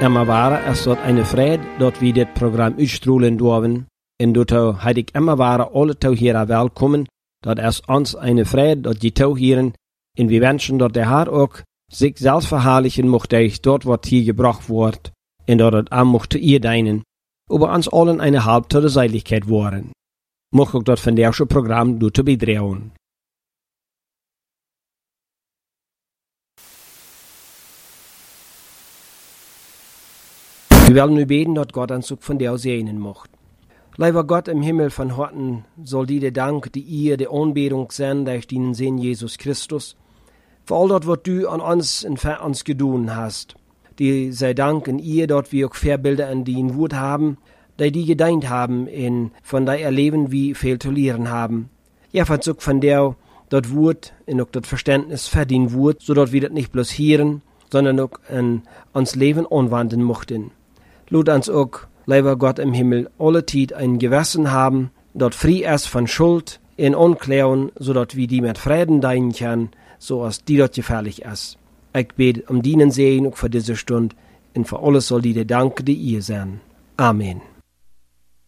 immer waren, als dort eine Freude, dort wie dit Programm uitstrahlen dürfen. En dort had ik immer waren, alle Tauhierer welkommen, dort es uns eine Freude, dort die Tauhieren, en wir wünschen, dort der Herr auch sich selbst verherrlichen mochte, dort wat hier gebracht wordt, en dort het am mochte ihr deinen, über uns allen eine halb zur Seligkeit waren. Mocht ook dort van derse Programm du te bedreuen. Wir wollen nu beten, dass Gott uns auch von der segnen mocht. Lieber Gott im Himmel von Horten, soll dir der Dank, die ihr, der Anbetung sein, durch deinen Sohn Jesus Christus, für all das, was du an uns und für uns gedun hast. Die sei Dank in ihr, dort wir auch Vorbilder an die Wut haben, die gedeint haben, in von der Erleben wie viel zu lernen haben. Ja, von der, dort Wut, und auch das Verständnis verdient Wut, so dort wir das nicht bloß hören, sondern auch in uns Leben anwenden mochten. Lud uns auch, lieber Gott im Himmel, alle Zeit ein Gewissen haben, dort frei ist von Schuld, in Unklärung, so dort wir die mit Frieden deinen können, so als die dort gefährlich ist. Ich bete um dienen Segen auch für diese Stunde, und für alles soll dir der Dank, die ihr sein. Amen.